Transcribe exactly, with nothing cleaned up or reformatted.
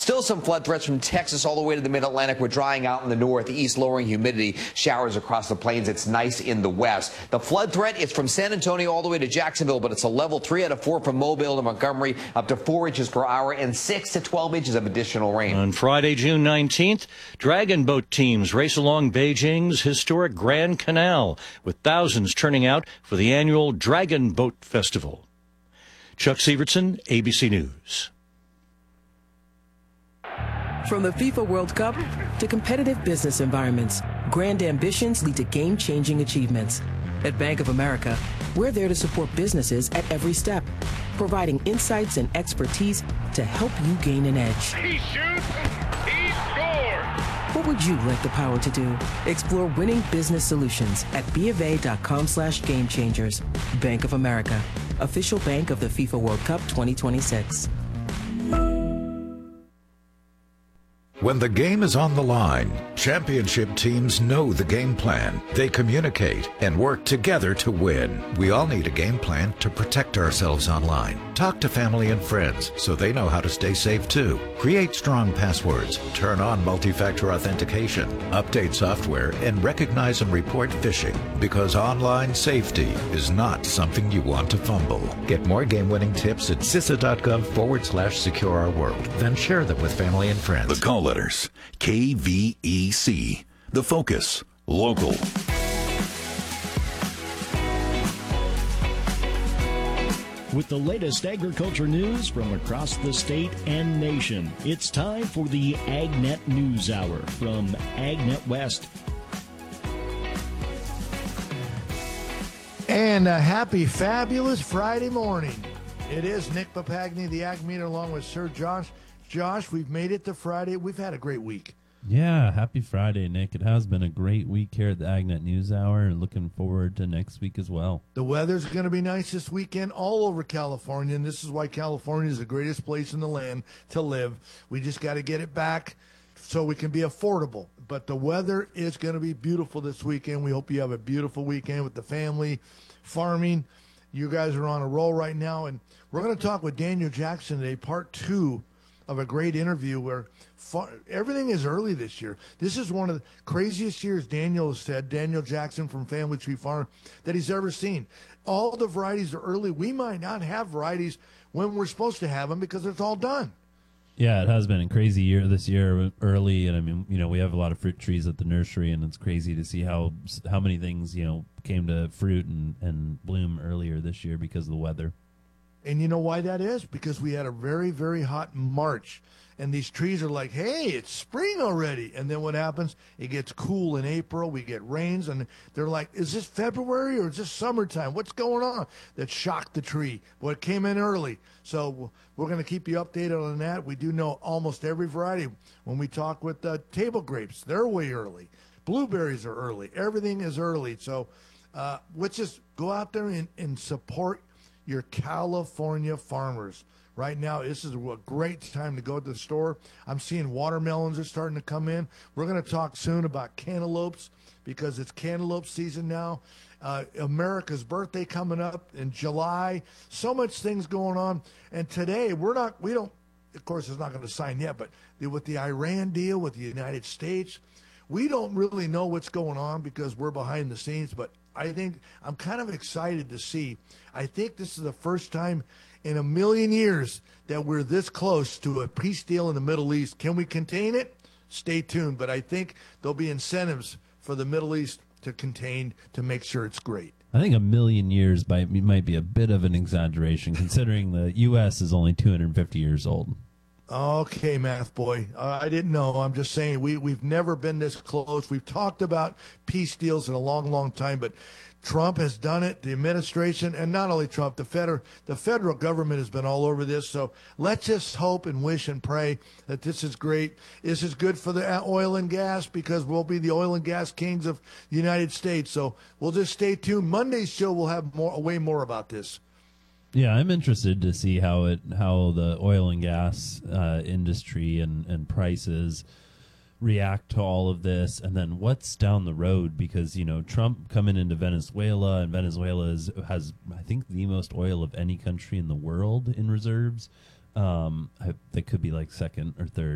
Still some flood threats from Texas all the way to the mid-Atlantic. We're drying out in the northeast, lowering humidity, showers across the plains. It's nice in the west. The flood threat is from San Antonio all the way to Jacksonville, but it's a level three out of four from Mobile to Montgomery, up to four inches per hour and six to twelve inches of additional rain. On Friday, June nineteenth, dragon boat teams race along Beijing's historic Grand Canal, with thousands turning out for the annual Dragon Boat Festival. Chuck Sievertson, A B C News. From the FIFA World Cup to competitive business environments, grand ambitions lead to game-changing achievements. At Bank of America, we're there to support businesses at every step, providing insights and expertise to help you gain an edge. He shoots, he scores! What would you like the power to do? Explore winning business solutions at bofa.com slash game changers. Bank of America, official bank of the FIFA World Cup twenty twenty-six. When the game is on the line, championship teams know the game plan. They communicate and work together to win. We all need a game plan to protect ourselves online. Talk to family and friends so they know how to stay safe too. Create strong passwords, turn on multi-factor authentication, update software, and recognize and report phishing, because online safety is not something you want to fumble. Get more game-winning tips at CISA.gov forward slash secure our world. Then share them with family and friends. The call letters, K V E C, The Focus, local. With the latest agriculture news from across the state and nation, it's time for the AgNet News Hour from AgNet West. And a happy, fabulous Friday morning. It is Nick Papagni, the Ag Meter, along with Sir Josh. Josh, we've made it to Friday. We've had a great week. Yeah, happy Friday, Nick. It has been a great week here at the AgNet News Hour, and looking forward to next week as well. The weather's going to be nice this weekend all over California, and this is why California is the greatest place in the land to live. We just got to get it back so we can be affordable. But the weather is going to be beautiful this weekend. We hope you have a beautiful weekend with the family, farming. You guys are on a roll right now, and we're going to talk with Daniel Jackson today, part two of a great interview where far, everything is early this year. This is one of the craziest years, Daniel said, Daniel Jackson from Family Tree Farm, that he's ever seen. All the varieties are early. We might not have varieties when we're supposed to have them because it's all done. Yeah, it has been a crazy year this year, early, and I mean, you know, we have a lot of fruit trees at the nursery, and it's crazy to see how how many things, you know, came to fruit and, and bloom earlier this year because of the weather. And you know why that is? Because we had a very, very hot March. And these trees are like, hey, it's spring already. And then what happens? It gets cool in April. We get rains. And they're like, is this February or is this summertime? What's going on? That shocked the tree. Well, it came in early. So we're going to keep you updated on that. We do know almost every variety. When we talk with uh, table grapes, they're way early. Blueberries are early. Everything is early. So uh, let's just go out there and, and support your California farmers. Right now, this is a great time to go to the store. I'm seeing watermelons are starting to come in. We're going to talk soon about cantaloupes because it's cantaloupe season now. Uh, America's birthday coming up in July. So much things going on. And today, we're not, we don't, of course, it's not going to sign yet, but with the Iran deal with the United States, we don't really know what's going on because we're behind the scenes, but I think I'm kind of excited to see. I think this is the first time in a million years that we're this close to a peace deal in the Middle East. Can we contain it? Stay tuned. But I think there'll be incentives for the Middle East to contain to make sure it's great. I think a million years might, might be a bit of an exaggeration, considering the U S is only two hundred fifty years old. Okay, math boy. Uh, I didn't know. I'm just saying we, we've never been this close. We've talked about peace deals in a long, long time, but Trump has done it, the administration, and not only Trump, the federal, the federal government has been all over this. So let's just hope and wish and pray that this is great. This is good for the oil and gas because we'll be the oil and gas kings of the United States. So we'll just stay tuned. Monday's show will have more, way more about this. Yeah, I'm interested to see how it how the oil and gas uh, industry and, and prices react to all of this, and then what's down the road, because, you know, Trump coming into Venezuela, and Venezuela is, has, I think, the most oil of any country in the world in reserves. Um, I, they could be like second or third